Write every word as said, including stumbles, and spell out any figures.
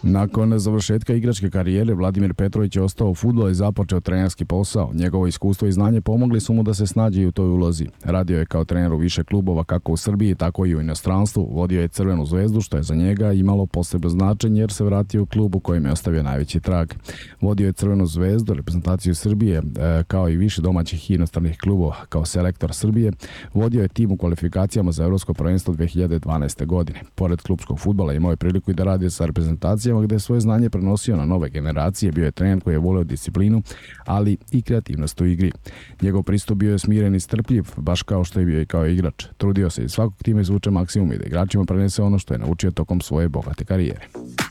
Nakon završetka igračke karijere, Vladimir Petrović je ostao u fudbalu i započeo trenerski posao. Njegovo iskustvo i znanje pomogli su mu da se snađe i u toj ulozi. Radio je kao trener u više klubova kako u Srbiji, tako i u inostranstvu. Vodio je Crvenu zvezdu, što je za njega imalo posebno značenje jer se vratio u klub u kojem je ostavio najveći trag. Vodio je Crvenu zvezdu, reprezentaciju Srbije, kao i više domaćih i inostranih klubova. Kao selektor Srbije, vodio je tim u kvalifikacijama za Evropsko prvenstvo dve hiljade dvanaeste. godine. Pored klubskog fudbala imao je priliku i da radi sa reprezentacijama gde je svoje znanje prenosio na nove generacije. Bio je trener koji je voleo disciplinu, ali i kreativnost u igri. Njegov pristup bio je smiren i strpljiv, baš kao što je bio i kao igrač. Trudio se iz svakog tima izvuče maksimum i da igračima prenese ono što je naučio tokom svoje bogate karijere.